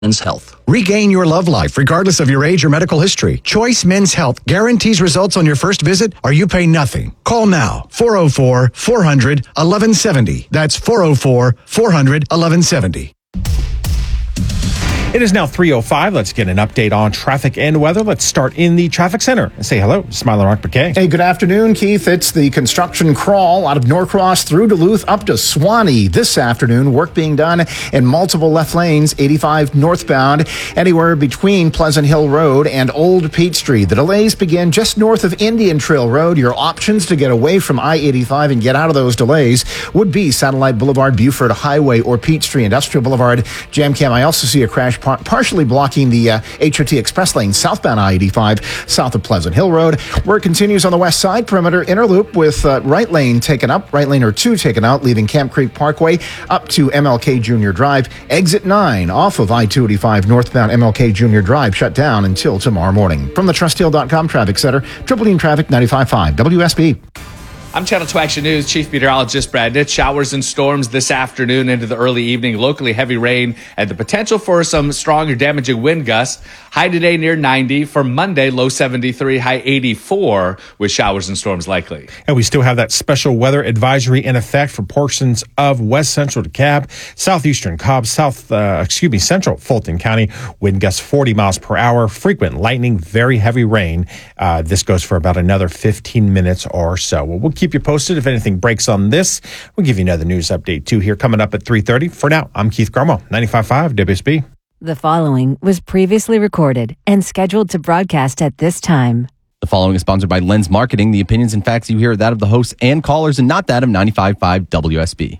Men's Health. Regain your love life regardless of your age or medical history. Choice Men's Health guarantees results on your first visit or you pay nothing. Call now. 404-400-1170. That's 404-400-1170. It is now 3:05. Let's get an update on traffic and weather. Let's start in the traffic center and say hello, Smiler Rock Bouquet. Hey, good afternoon, Keith. It's the construction crawl out of Norcross through Duluth up to Swanee this afternoon. Work being done in multiple left lanes, 85 northbound, anywhere between Pleasant Hill Road and Old Peachtree. The delays begin just north of Indian Trail Road. Your options to get away from I-85 and get out of those delays would be Satellite Boulevard, Buford Highway, or Peachtree Industrial Boulevard. Jam Cam, I also see a crash partially blocking the HOT Express lane southbound I-85 south of Pleasant Hill Road. Work continues on the west side, perimeter inner loop with right lane taken up, right lane or two taken out, leaving Camp Creek Parkway up to MLK Junior Drive. Exit 9 off of I-285 northbound MLK Junior Drive shut down until tomorrow morning. From the TrustDeal.com Traffic Center, Triple D Traffic 95.5 WSB. I'm Channel 2 Action News Chief Meteorologist Brad Nitz. Showers and storms this afternoon into the early evening. Locally heavy rain and the potential for some strong or damaging wind gusts. High today near 90. For Monday, low 73, high 84 with showers and storms likely. And we still have that special weather advisory in effect for portions of west central DeKalb, southeastern Cobb, central Fulton County. Wind gusts 40 miles per hour, frequent lightning, very heavy rain. This goes for about another 15 minutes or so. Well, we'll keep you posted if anything breaks on this. We'll give you another news update too here coming up at 3:30. For now, I'm Keith Garmo, 95.5 WSB. The following was previously recorded and scheduled to broadcast at this time. The following is sponsored by Lens Marketing. The opinions and facts you hear are that of the hosts and callers and not that of 95.5 WSB.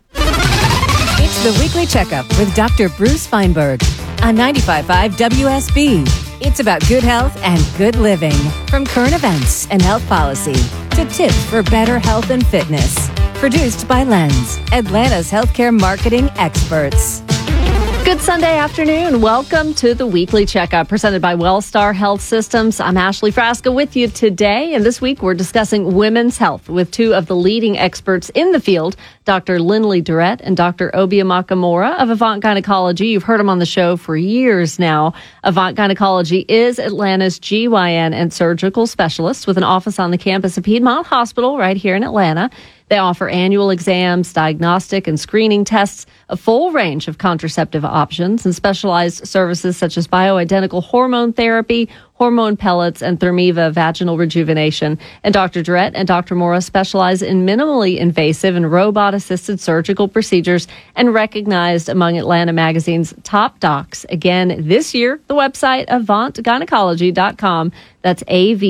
It's the Weekly Checkup with Dr. Bruce Feinberg on 95.5 WSB. It's about good health and good living. From current events and health policy to tips for better health and fitness. Produced by Lens, Atlanta's healthcare marketing experts. Good Sunday afternoon. Welcome to the Weekly Checkup presented by Wellstar Health Systems. I'm Ashley Frasca with you today. And this week we're discussing women's health with two of the leading experts in the field, Dr. Lindley Durrett and Dr. Obia Makamura of Avant Gynecology. You've heard them on the show for years now. Avant Gynecology is Atlanta's GYN and surgical specialist with an office on the campus of Piedmont Hospital right here in Atlanta. They offer annual exams, diagnostic and screening tests, a full range of contraceptive options, and specialized services such as bioidentical hormone therapy, hormone pellets, and Thermiva vaginal rejuvenation. And Dr. Durrett and Dr. Mora specialize in minimally invasive and robot-assisted surgical procedures and recognized among Atlanta Magazine's top docs. Again, this year, the website avantgynecology.com. That's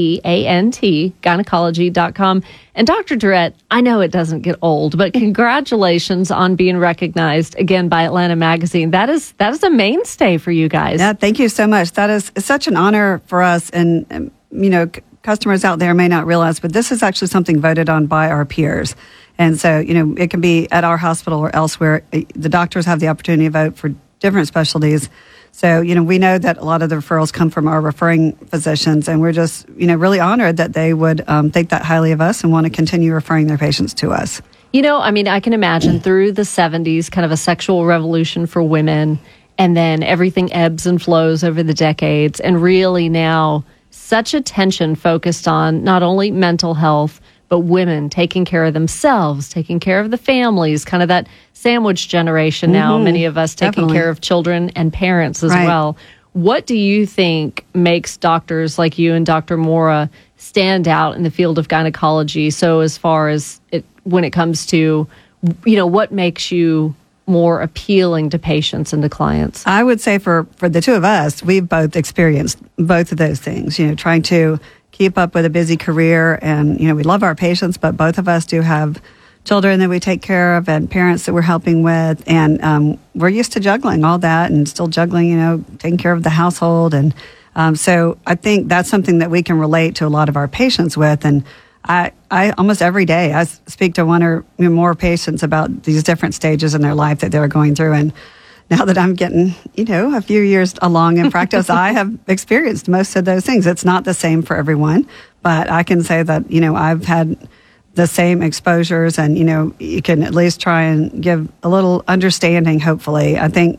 AVANT, gynecology.com. And Dr. Durrett, I know it doesn't get old, but congratulations on being recognized again by Atlanta Magazine. That is a mainstay for you guys. Yeah, thank you so much. That is such an honor for us. And, customers out there may not realize, but this is actually something voted on by our peers. And so, it can be at our hospital or elsewhere. The doctors have the opportunity to vote for different specialties. So, we know that a lot of the referrals come from our referring physicians, and we're just, really honored that they would think that highly of us and want to continue referring their patients to us. I can imagine through the 70s, kind of a sexual revolution for women, and then everything ebbs and flows over the decades, and really now such attention focused on not only mental health, but women taking care of themselves, taking care of the families, kind of that sandwich generation now, many of us taking care of children and parents as well. What do you think makes doctors like you and Dr. Mora stand out in the field of gynecology? So as far as when it comes to, what makes you more appealing to patients and to clients? I would say for the two of us, we've both experienced both of those things, trying to keep up with a busy career. And, we love our patients, but both of us do have children that we take care of and parents that we're helping with. And we're used to juggling all that and still juggling, taking care of the household. And so I think that's something that we can relate to a lot of our patients with. And I almost every day, I speak to one or more patients about these different stages in their life that they're going through. And now that I'm getting, a few years along in practice, I have experienced most of those things. It's not the same for everyone, but I can say that, I've had the same exposures and, you can at least try and give a little understanding, hopefully. I think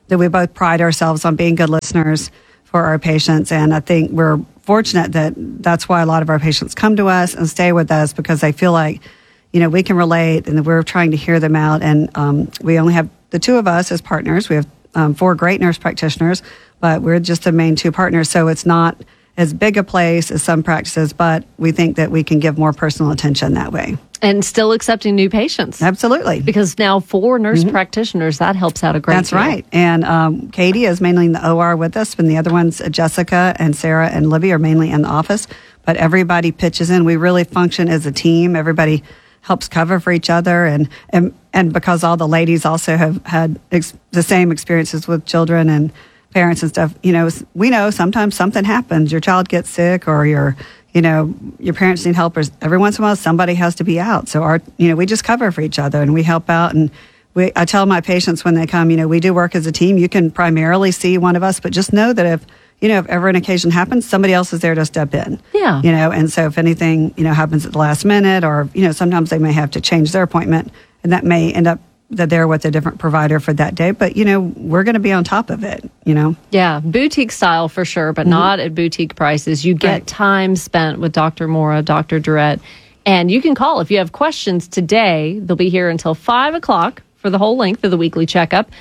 that we both pride ourselves on being good listeners for our patients. And I think we're fortunate that that's why a lot of our patients come to us and stay with us, because they feel like, we can relate and we're trying to hear them out. And we only have the two of us as partners. We have 4 great nurse practitioners, but we're just the main 2 partners. So it's not as big a place as some practices, but we think that we can give more personal attention that way. And still accepting new patients. Absolutely. Because now 4 nurse practitioners, that helps out a great deal. That's right. And Katie is mainly in the OR with us, and the other ones, Jessica and Sarah and Libby, are mainly in the office. But everybody pitches in. We really function as a team. Everybody helps cover for each other. And because all the ladies also have had the same experiences with children and parents and stuff, we know sometimes something happens. Your child gets sick, or your parents need help, or every once in a while somebody has to be out. So we just cover for each other and we help out. And I tell my patients when they come, we do work as a team. You can primarily see one of us, but just know that if ever an occasion happens, somebody else is there to step in. Yeah. And so if anything, happens at the last minute, or, sometimes they may have to change their appointment, and that may end up that they're with a different provider for that day. But, we're going to be on top of it, Yeah, boutique style for sure, but not at boutique prices. You get time spent with Dr. Mora, Dr. Durrett, and you can call if you have questions today. They'll be here until 5 o'clock for the whole length of the weekly checkup.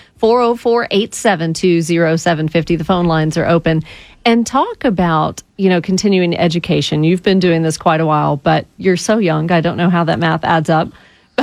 404-872-0750. The phone lines are open. And talk about, continuing education. You've been doing this quite a while, but you're so young. I don't know how that math adds up.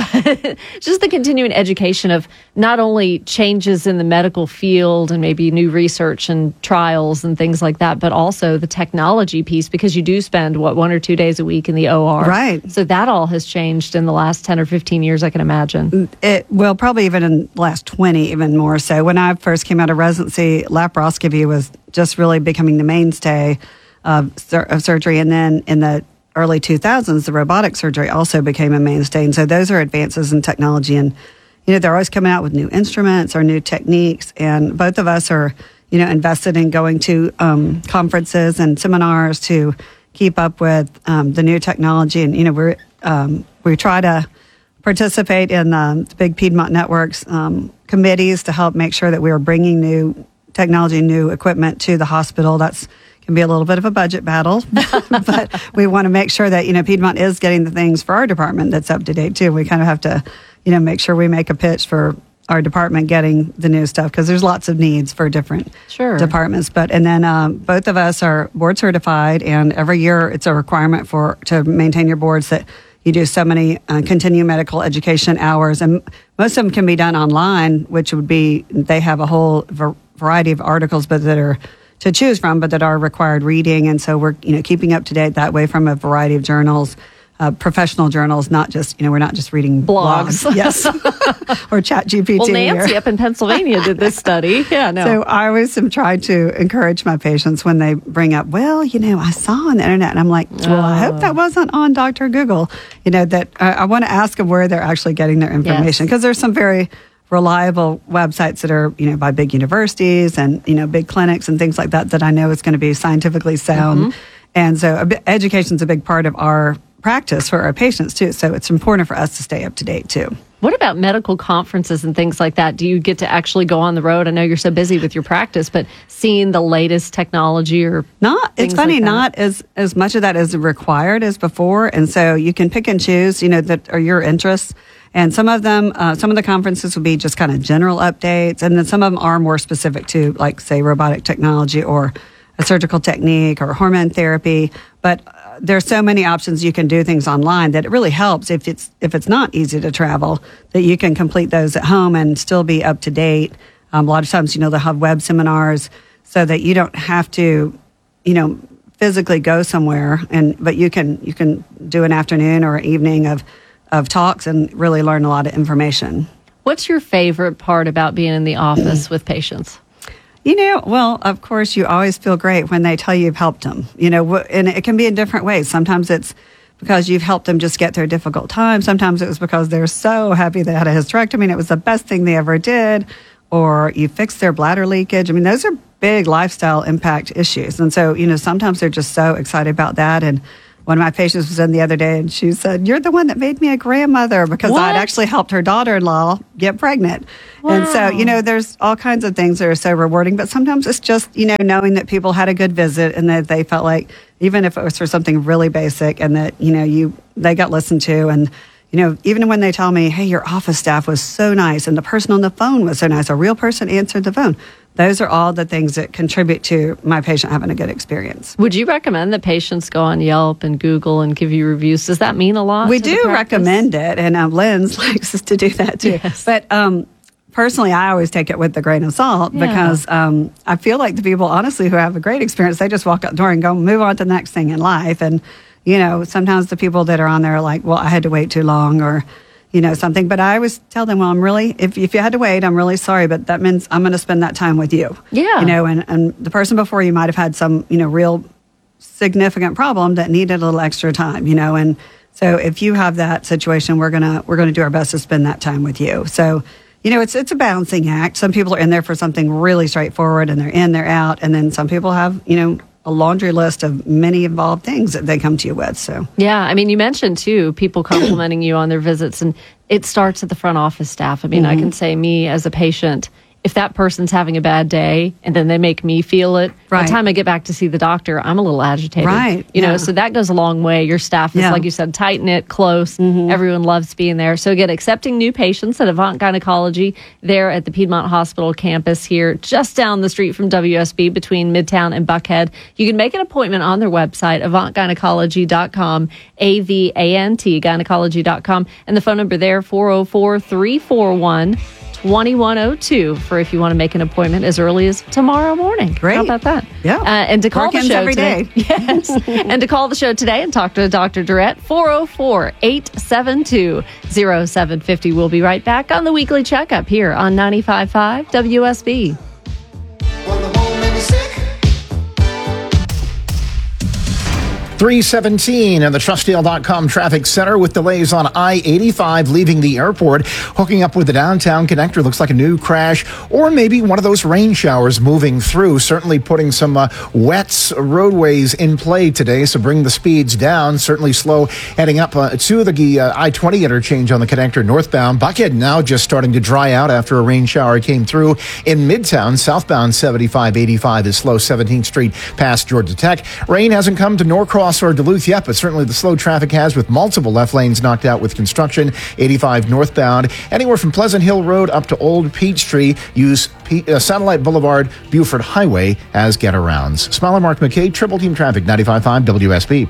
Just the continuing education of not only changes in the medical field and maybe new research and trials and things like that, but also the technology piece, because you do spend, 1 or 2 days a week in the OR. Right. So that all has changed in the last 10 or 15 years, I can imagine. Probably even in the last 20, even more so. When I first came out of residency, laparoscopy was just really becoming the mainstay of surgery. And then in the early 2000s, the robotic surgery also became a mainstay. And so those are advances in technology. And, they're always coming out with new instruments or new techniques. And both of us are, invested in going to conferences and seminars to keep up with the new technology. And, we try to participate in the big Piedmont Network's committees to help make sure that we are bringing new technology, new equipment to the hospital. That's can be a little bit of a budget battle, but we want to make sure that, Piedmont is getting the things for our department that's up to date too. We kind of have to, make sure we make a pitch for our department getting the new stuff, because there's lots of needs for different departments. And then both of us are board certified, and every year it's a requirement to maintain your boards that you do so many continuing medical education hours, and most of them can be done online, which would be, they have a whole variety of articles, but that are to choose from, but that are required reading. And so we're, keeping up to date that way from a variety of journals, professional journals, not just, we're not just reading blogs. Yes. Or ChatGPT. Well, Nancy up in Pennsylvania did this study. Yeah, no. So I always am trying to encourage my patients when they bring up, I saw on the internet, and I'm like, I hope that wasn't on Dr. Google, that I want to ask them where they're actually getting their information, because there's some very reliable websites that are, by big universities and, big clinics and things like that I know is going to be scientifically sound. And so education is a big part of our practice for our patients too. So it's important for us to stay up to date too. What about medical conferences and things like that? Do you get to actually go on the road? I know you're so busy with your practice, but seeing the latest technology or not? It's funny, not as much of that is required as before. And so you can pick and choose, that are your interests. And some of them, some of the conferences will be just kind of general updates. And then some of them are more specific to, like, say, robotic technology or a surgical technique or hormone therapy. But there's so many options you can do things online that it really helps if it's not easy to travel, that you can complete those at home and still be up to date. A lot of times, they'll have web seminars so that you don't have to, physically go somewhere. But you can do an afternoon or evening of talks and really learn a lot of information. What's your favorite part about being in the office with patients? Well, of course, you always feel great when they tell you you've helped them, and it can be in different ways. Sometimes it's because you've helped them just get through a difficult time. Sometimes it was because they're so happy they had a hysterectomy and it was the best thing they ever did, or you fixed their bladder leakage. I mean, those are big lifestyle impact issues. And so, sometimes they're just so excited about that. And one of my patients was in the other day and she said, "You're the one that made me a grandmother," because What? I'd actually helped her daughter-in-law get pregnant. And so, there's all kinds of things that are so rewarding, but sometimes it's just, knowing that people had a good visit and that they felt like, even if it was for something really basic, and that, they got listened to. And, even when they tell me, "Hey, your office staff was so nice and the person on the phone was so nice, a real person answered the phone." Those are all the things that contribute to my patient having a good experience. Would you recommend that patients go on Yelp and Google and give you reviews? Does that mean a lot? We to the do practice? recommend it, and Lens likes us to do that too. Yes. But personally, I always take it with a grain of salt because I feel like the people, honestly, who have a great experience, they just walk out the door and go move on to the next thing in life. And, sometimes the people that are on there are like, "Well, I had to wait too long," or something. But I always tell them, "Well, if you had to wait, I'm really sorry, but that means I'm going to spend that time with you." Yeah. And the person before you might have had some, real significant problem that needed a little extra time, and so if you have that situation, we're going to do our best to spend that time with you. So, it's a balancing act. Some people are in there for something really straightforward and they're in, they're out. And then some people have, a laundry list of many involved things that they come to you with. So Yeah, I mean, you mentioned too people complimenting you on their visits, and it starts at the front office staff. I mean, I can say, me as a patient, if that person's having a bad day and then they make me feel it, by the time I get back to see the doctor, I'm a little agitated. Right. You know, so that goes a long way. Your staff is, like you said, tight-knit, close. Everyone loves being there. So again, accepting new patients at Avant Gynecology there at the Piedmont Hospital campus here, just down the street from WSB between Midtown and Buckhead. You can make an appointment on their website, avantgynecology.com, AVANT, gynecology.com. And the phone number there, 404-341-2102 for if you want to make an appointment as early as tomorrow morning. Great. How about that? Yeah. And to call the Work-ins show every today. day. Yes. And to call the show today and talk to Dr. Durrett, 404-872-0750. We'll be right back on the weekly checkup here on 95.5 WSB. 317 in the Trustdale.com traffic center with delays on I-85 leaving the airport, hooking up with the downtown connector. Looks like a new crash or maybe one of those rain showers moving through, certainly putting some wet roadways in play today. So bring the speeds down, certainly slow heading up to the I-20 interchange on the connector northbound. Buckhead now just starting to dry out after a rain shower came through in Midtown. Southbound 75-85 is slow 17th Street past Georgia Tech. Rain hasn't come to Norcross or Duluth yet, but certainly the slow traffic has, with multiple left lanes knocked out with construction. 85 northbound, anywhere from Pleasant Hill Road up to Old Peachtree. Use Satellite Boulevard, Buford Highway as get-arounds. Smaller Mark McKay, Triple Team Traffic, 95.5 WSB.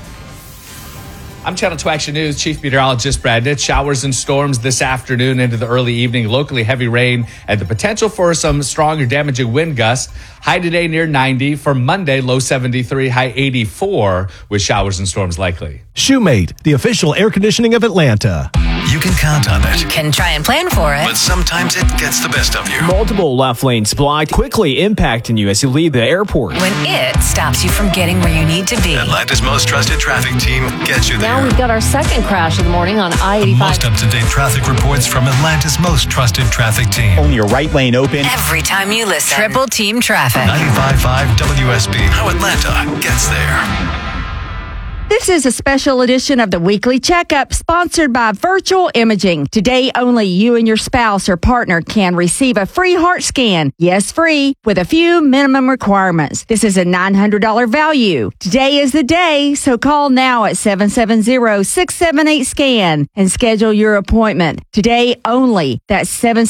I'm Channel 2 Action News Chief Meteorologist Brad Nitz. Showers and storms this afternoon into the early evening. Locally heavy rain and the potential for some strong or damaging wind gusts. High today near 90. For Monday, low 73, high 84 with showers and storms likely. Shoemate, the official air conditioning of Atlanta. You can count on it. You can try and plan for it. But sometimes it gets the best of you. Multiple left lanes blocked, quickly impacting you as you leave the airport. When it stops you from getting where you need to be. Atlanta's most trusted traffic team gets you there. Now we've got our second crash of the morning on I-85. Most up-to-date traffic reports from Atlanta's most trusted traffic team. Only your right lane open. Every time you listen. Triple Team Traffic. 95.5 WSB. How Atlanta gets there. This is a special edition of the Weekly Checkup sponsored by Virtual Imaging. Today, only you and your spouse or partner can receive a free heart scan. Yes, free, with a few minimum requirements. This is a $900 value. Today is the day, so call now at 770-678-SCAN and schedule your appointment. Today only. That's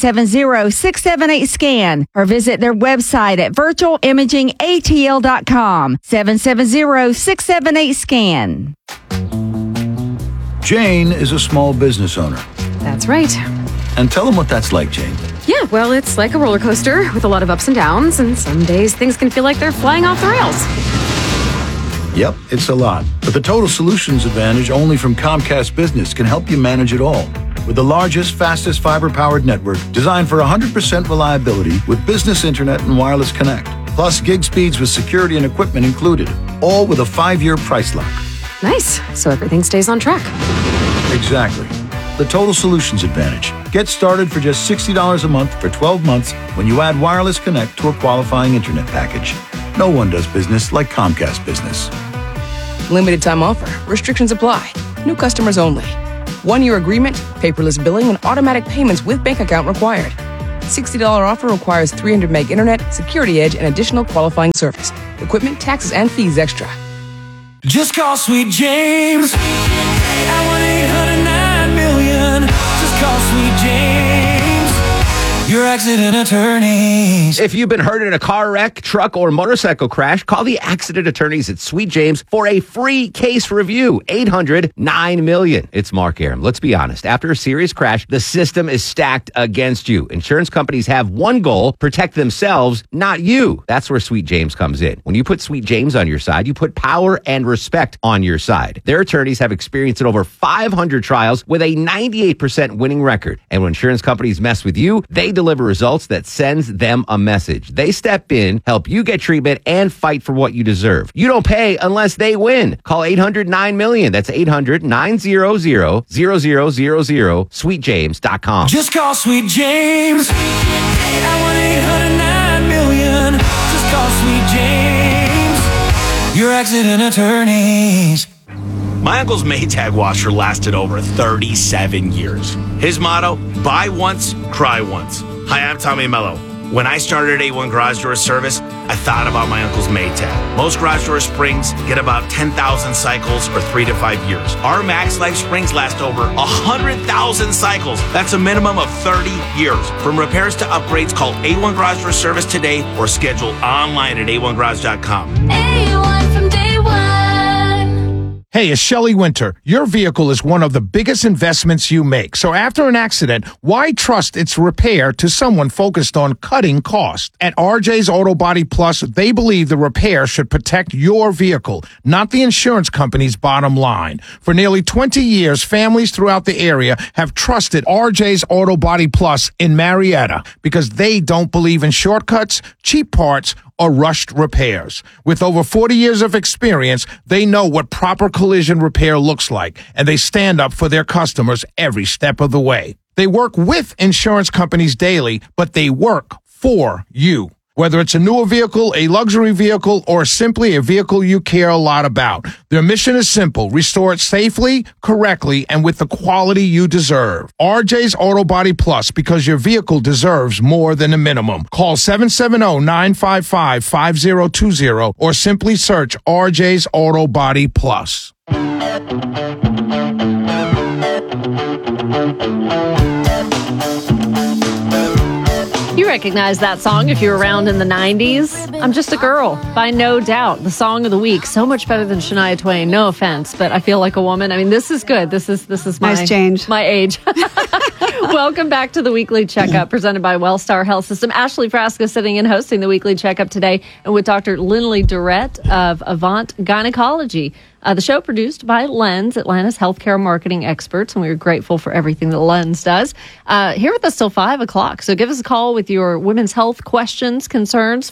770-678-SCAN or visit their website at virtualimagingatl.com. 770-678-SCAN. Jane is a small business owner. That's right. And tell them what that's like, Jane. Yeah, well, it's like a roller coaster with a lot of ups and downs, and some days things can feel like they're flying off the rails. Yep, it's a lot. But the Total Solutions Advantage only from Comcast Business can help you manage it all. With the largest, fastest fiber-powered network designed for 100% reliability with business internet and wireless connect. Plus gig speeds with security and equipment included. All with a 5-year price lock. Nice. So everything stays on track. Exactly. The Total Solutions Advantage. Get started for just $60 a month for 12 months when you add Wireless Connect to a qualifying internet package. No one does business like Comcast Business. Limited time offer. Restrictions apply. New customers only. 1-year agreement, paperless billing, and automatic payments with bank account required. $60 offer requires 300 meg internet, security edge, and additional qualifying service. Equipment, taxes, and fees extra. Just call Sweet James at 1-800-9-million. Just call Sweet James, your accident attorneys. If you've been hurt in a car wreck, truck, or motorcycle crash, call the accident attorneys at Sweet James for a free case review. 800-9-million. It's Mark Aram. Let's be honest. After a serious crash, the system is stacked against you. Insurance companies have one goal: protect themselves, not you. That's where Sweet James comes in. When you put Sweet James on your side, you put power and respect on your side. Their attorneys have experience in over 500 trials with a 98% winning record. And when insurance companies mess with you, they deliver results that sends them a message. They step in, help you get treatment, and fight for what you deserve. You don't pay unless they win. Call 800-9-million. That's 800-900-0000, sweetjames.com. Just call Sweet James at 1-800-9-million. Just call Sweet James, your accident attorneys. My uncle's Maytag washer lasted over 37 years. His motto, buy once, cry once. Hi, I'm Tommy Mello. When I started A1 Garage Door Service, I thought about my uncle's Maytag. Most garage door springs get about 10,000 cycles or 3 to 5 years. Our Max Life springs last over 100,000 cycles. That's a minimum of 30 years. From repairs to upgrades, call A1 Garage Door Service today or schedule online at a1garage.com. A1 from day one. Hey, it's Shelley Winter. Your vehicle is one of the biggest investments you make. So after an accident, why trust its repair to someone focused on cutting costs? At RJ's Auto Body Plus, they believe the repair should protect your vehicle, not the insurance company's bottom line. For nearly 20 years, families throughout the area have trusted RJ's Auto Body Plus in Marietta because they don't believe in shortcuts, cheap parts, or rushed repairs. With over 40 years of experience, they know what proper collision repair looks like, and they stand up for their customers every step of the way. They work with insurance companies daily, but they work for you. Whether it's a newer vehicle, a luxury vehicle, or simply a vehicle you care a lot about, their mission is simple: restore it safely, correctly, and with the quality you deserve. RJ's Auto Body Plus, because your vehicle deserves more than a minimum. Call 770-955-5020 or simply search RJ's Auto Body Plus. You recognize that song if you're around in the 90s. I'm Just a Girl by No Doubt, the song of the week. So much better than Shania Twain. No offense, but I feel like a woman. I mean, this is good. This is my nice change. My age. Welcome back to the Weekly Checkup presented by Wellstar Health System. Ashley Frasca sitting in hosting the Weekly Checkup today, and with Dr. Lindley Durrett of Avant Gynecology. The show produced by Lens, Atlanta's healthcare marketing experts, and we are grateful for everything that Lens does. Here with us till 5 o'clock. So give us a call with your women's health questions, concerns,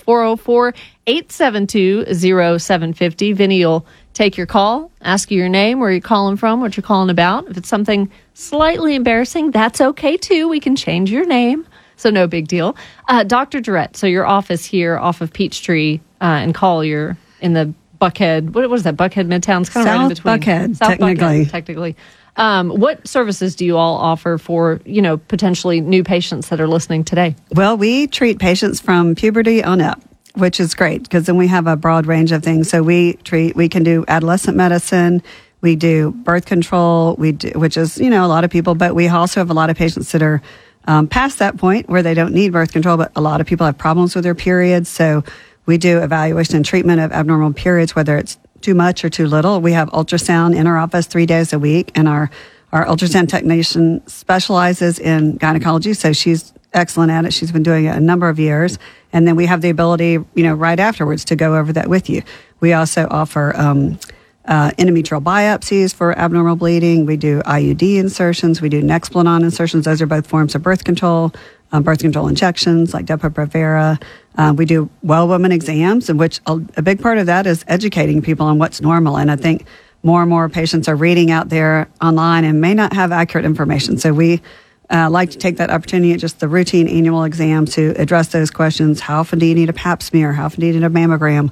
404-872-0750. Vinny will take your call, ask you your name, where you're calling from, what you're calling about. If it's something slightly embarrassing, that's okay too. We can change your name. So no big deal. Dr. Durrett, so your office here off of Peachtree and Collier in the Buckhead, what is that? Buckhead Midtown? It's kind of right in between. Buckhead, South technically. Buckhead, technically. What services do you all offer for, potentially new patients that are listening today? Well, we treat patients from puberty on up, which is great because then we have a broad range of things. So we can do adolescent medicine, we do birth control, which is, a lot of people, but we also have a lot of patients that are past that point where they don't need birth control, but a lot of people have problems with their periods. So we do evaluation and treatment of abnormal periods, whether it's too much or too little. We have ultrasound in our office 3 days a week, and our ultrasound technician specializes in gynecology, so she's excellent at it. She's been doing it a number of years. And then we have the ability, right afterwards to go over that with you. We also offer endometrial biopsies for abnormal bleeding. We do IUD insertions. We do Nexplanon insertions. Those are both forms of birth control injections like Depo-Provera. We do well woman exams, in which a big part of that is educating people on what's normal. And I think more and more patients are reading out there online and may not have accurate information. So we like to take that opportunity at just the routine annual exam to address those questions. How often do you need a pap smear? How often do you need a mammogram?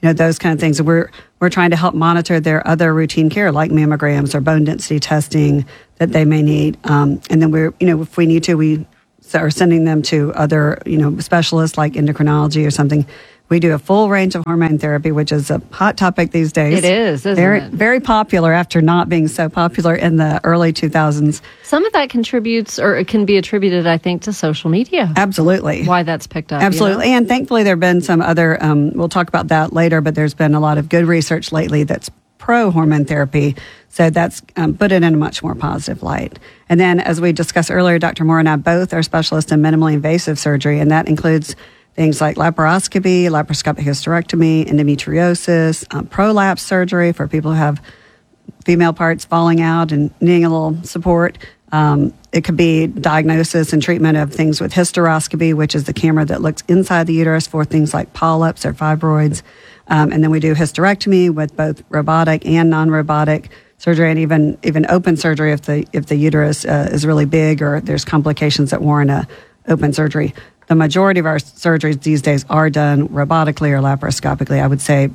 those kind of things. We're trying to help monitor their other routine care, like mammograms or bone density testing that they may need. And then if we need to, we are sending them to other, specialists like endocrinology or something. We do a full range of hormone therapy, which is a hot topic these days. It is, isn't very, it? Very popular after not being so popular in the early 2000s. Some of that contributes, or it can be attributed, I think, to social media. Absolutely. Why that's picked up. Absolutely. And thankfully, there have been some other, we'll talk about that later, but there's been a lot of good research lately that's pro-hormone therapy. So that's put it in a much more positive light. And then, as we discussed earlier, Dr. Moore and I both are specialists in minimally invasive surgery, and that includes things like laparoscopy, laparoscopic hysterectomy, endometriosis, prolapse surgery for people who have female parts falling out and needing a little support. It could be diagnosis and treatment of things with hysteroscopy, which is the camera that looks inside the uterus for things like polyps or fibroids. And then we do hysterectomy with both robotic and non-robotic surgery, and even open surgery if the uterus is really big or there's complications that warrant a open surgery. The majority of our surgeries these days are done robotically or laparoscopically. I would say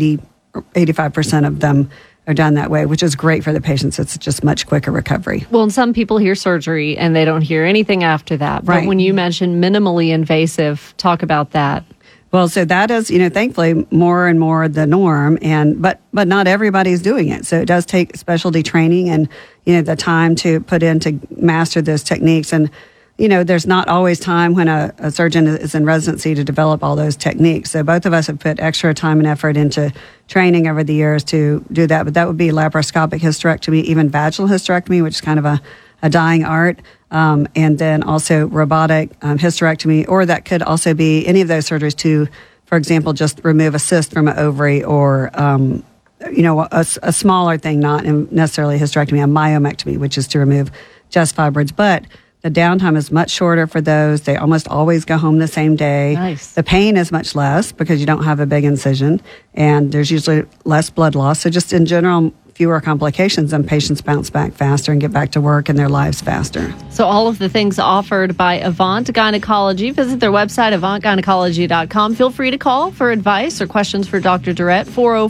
85% of them are done that way, which is great for the patients. It's just much quicker recovery. Well, and some people hear surgery and they don't hear anything after that. Right. But when you mention minimally invasive, talk about that. Well, so that is, thankfully more and more the norm, but not everybody's doing it. So it does take specialty training and, the time to put in to master those techniques. And, there's not always time when a surgeon is in residency to develop all those techniques. So both of us have put extra time and effort into training over the years to do that. But that would be laparoscopic hysterectomy, even vaginal hysterectomy, which is kind of a dying art. And then also robotic hysterectomy, or that could also be any of those surgeries to, for example, just remove a cyst from an ovary or, a smaller thing, not necessarily hysterectomy, a myomectomy, which is to remove just fibroids. But the downtime is much shorter for those. They almost always go home the same day. Nice. The pain is much less because you don't have a big incision, and there's usually less blood loss. So just in general, fewer complications, and patients bounce back faster and get back to work and their lives faster. So all of the things offered by Avant Gynecology. Visit their website, avantgynecology.com. Feel free to call for advice or questions for Dr. Durrett,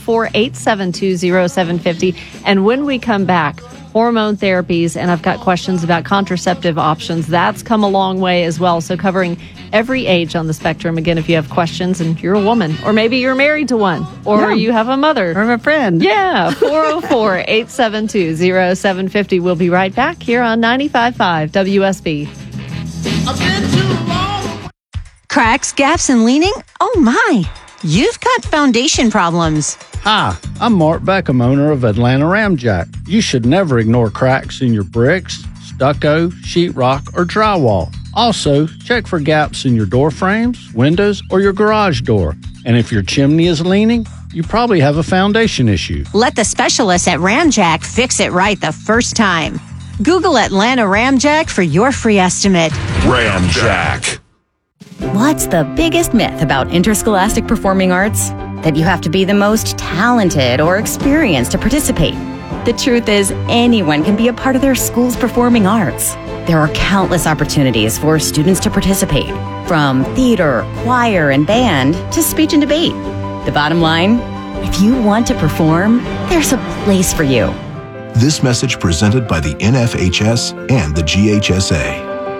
404-872-0750. And when we come back, hormone therapies, and I've got questions about contraceptive options. That's come a long way as well. So covering every age on the spectrum. Again, if you have questions and you're a woman, or maybe you're married to one, or you have a mother. Or a friend. Yeah, 404-872-0750. We'll be right back here on 95.5 WSB. Cracks, gaps, and leaning? Oh my, you've got foundation problems. Hi, I'm Mark Beckham, owner of Atlanta Ramjack. You should never ignore cracks in your bricks, stucco, sheetrock, or drywall. Also, check for gaps in your door frames, windows, or your garage door. And if your chimney is leaning, you probably have a foundation issue. Let the specialists at Ramjack fix it right the first time. Google Atlanta Ramjack for your free estimate. Ramjack. What's the biggest myth about interscholastic performing arts? That you have to be the most talented or experienced to participate. The truth is, anyone can be a part of their school's performing arts. There are countless opportunities for students to participate, from theater, choir, and band to speech and debate. The bottom line, if you want to perform, there's a place for you. This message presented by the NFHS and the GHSA.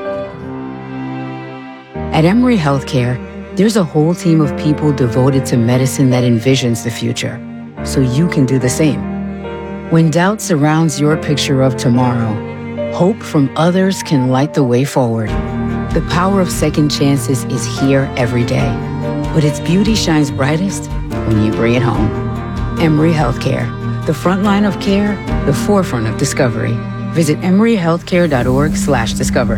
At Emory Healthcare, there's a whole team of people devoted to medicine that envisions the future, so you can do the same. When doubt surrounds your picture of tomorrow, hope from others can light the way forward. The power of second chances is here every day, but its beauty shines brightest when you bring it home. Emory Healthcare, the front line of care, the forefront of discovery. Visit emoryhealthcare.org/discover.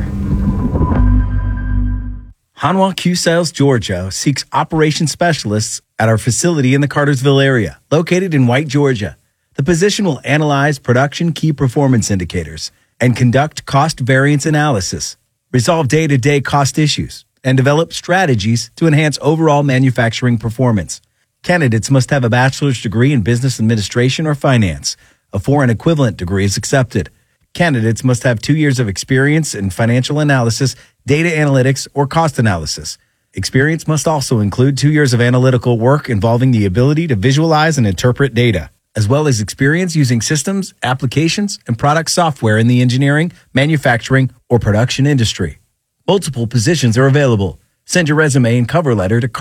Hanwha Q Sales Georgia seeks operations specialists at our facility in the Cartersville area, located in White, Georgia. The position will analyze production key performance indicators and conduct cost variance analysis, resolve day-to-day cost issues, and develop strategies to enhance overall manufacturing performance. Candidates must have a bachelor's degree in business administration or finance. A foreign equivalent degree is accepted. Candidates must have 2 years of experience in financial analysis, data analytics, or cost analysis. Experience must also include 2 years of analytical work involving the ability to visualize and interpret data, as well as experience using systems, applications, and product software in the engineering, manufacturing, or production industry. Multiple positions are available. Send your resume and cover letter to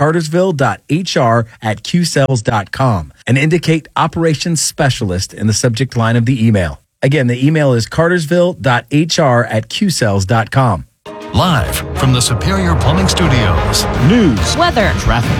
cartersville.hr@qcells.com and indicate operations specialist in the subject line of the email. Again, the email is cartersville.hr@qcells.com. Live from the Superior Plumbing Studios. News, weather, traffic.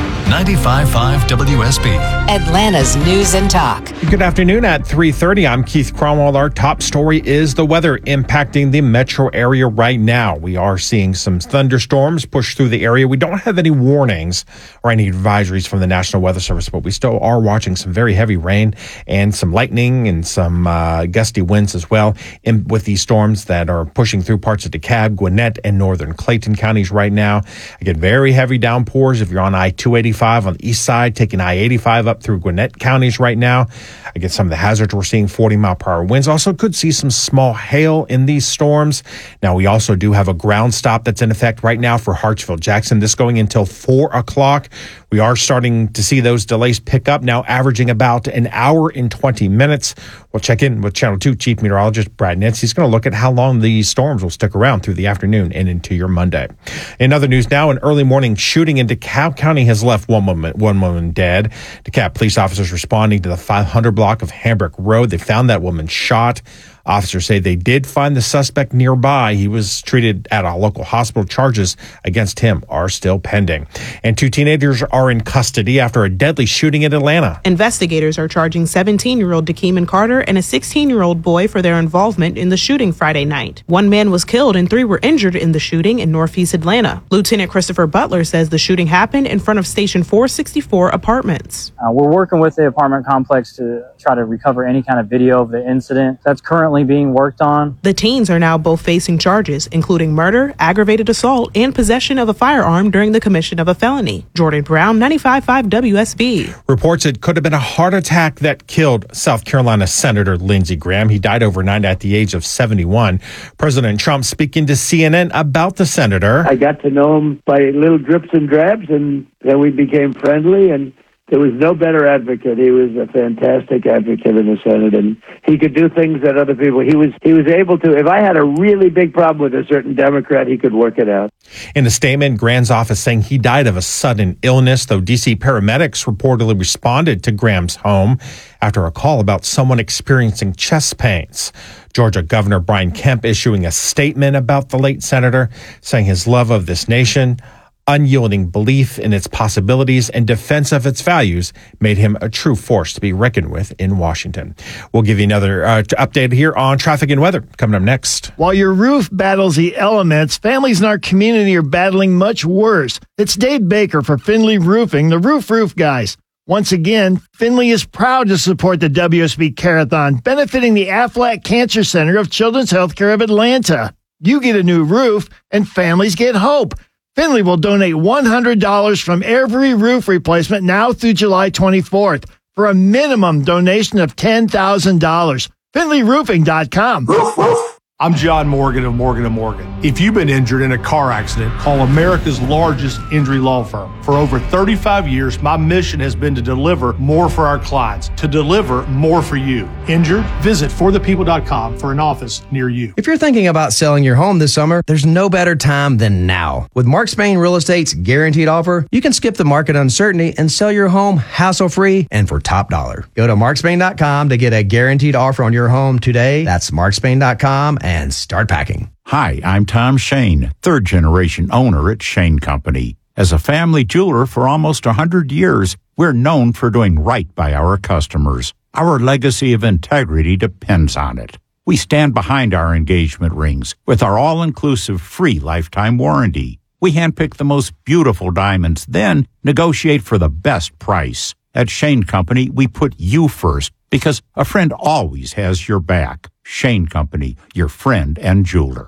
95.5 WSB. Atlanta's News and Talk. Good afternoon at 3:30. I'm Keith Cromwell. Our top story is the weather impacting the metro area right now. We are seeing some thunderstorms push through the area. We don't have any warnings or any advisories from the National Weather Service, but we still are watching some very heavy rain and some lightning and some gusty winds as well with these storms that are pushing through parts of DeKalb, Gwinnett, and northern Clayton counties right now. Again, very heavy downpours if you're on I-285 on the east side, taking I-85 up through Gwinnett counties right now. Again, some of the hazards we're seeing 40-mile-per-hour winds. Also could see some small hail in these storms. Now, we also do have a ground stop that's in effect right now for Hartsville-Jackson. This going until 4 o'clock. We are starting to see those delays pick up now, averaging about an hour and 20 minutes. We'll check in with Channel 2 Chief Meteorologist Brad Nitz. He's going to look at how long these storms will stick around through the afternoon and into your Monday. In other news now, an early morning shooting in DeKalb County has left one woman dead. DeKalb police officers responding to the 500 block of Hambrick Road. They found that woman shot. Officers say they did find the suspect nearby. He was treated at a local hospital. Charges against him are still pending. And 2 teenagers are in custody after a deadly shooting in Atlanta. Investigators are charging 17-year-old Dakeeman Carter and a 16-year-old boy for their involvement in the shooting Friday night. 1 man was killed and 3 were injured in the shooting in Northeast Atlanta. Lieutenant Christopher Butler says the shooting happened in front of Station 464 apartments. We're working with the apartment complex to try to recover any kind of video of the incident. That's currently being worked on. The teens are now both facing charges, including murder, aggravated assault, and possession of a firearm during the commission of a felony. Jordan Brown, 95.5 WSB. Reports it could have been a heart attack that killed South Carolina Senator Lindsey Graham. He died overnight at the age of 71. President Trump speaking to CNN about the senator. I got to know him by little drips and drabs, and then we became friendly, and there was no better advocate. He was a fantastic advocate in the Senate, and he could do things that other people, he was able to. If I had a really big problem with a certain Democrat, he could work it out. In a statement, Graham's office saying he died of a sudden illness, though D.C. paramedics reportedly responded to Graham's home after a call about someone experiencing chest pains. Georgia Governor Brian Kemp issuing a statement about the late senator, saying his love of this nation, unyielding belief in its possibilities, and defense of its values made him a true force to be reckoned with in Washington. We'll give you another update here on traffic and weather coming up next. While your roof battles the elements, families in our community are battling much worse. It's Dave Baker for Finley Roofing, the roof guys. Once again, Finley is proud to support the WSB Carathon, benefiting the Aflac Cancer Center of Children's Healthcare of Atlanta. You get a new roof, and families get hope. Finley will donate $100 from every roof replacement now through July 24th for a minimum donation of $10,000. FinleyRoofing.com. I'm John Morgan of Morgan & Morgan. If you've been injured in a car accident, call America's largest injury law firm. For over 35 years, my mission has been to deliver more for our clients, to deliver more for you. Injured? Visit forthepeople.com for an office near you. If you're thinking about selling your home this summer, there's no better time than now. With Mark Spain Real Estate's guaranteed offer, you can skip the market uncertainty and sell your home hassle-free and for top dollar. Go to markspain.com to get a guaranteed offer on your home today. That's markspain.com and start packing. Hi, I'm Tom Shane, third-generation owner at Shane Company. As a family jeweler for almost 100 years, we're known for doing right by our customers. Our legacy of integrity depends on it. We stand behind our engagement rings with our all-inclusive free lifetime warranty. We handpick the most beautiful diamonds, then negotiate for the best price. At Shane Company, we put you first because a friend always has your back. Shane Company, your friend and jeweler.